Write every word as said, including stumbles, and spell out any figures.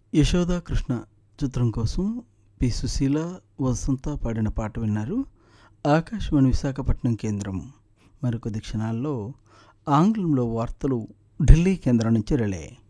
యశోద కృష్ణ చిత్రం కోసం పి సుశీల, వసంత పాడిన పాట విన్నారు. ఆకాశవాణి విశాఖపట్నం కేంద్రం. మరికొద్ది క్షణాల్లో ఆంగ్లంలో వార్తలు ఢిల్లీ కేంద్రం నుంచి రిలే.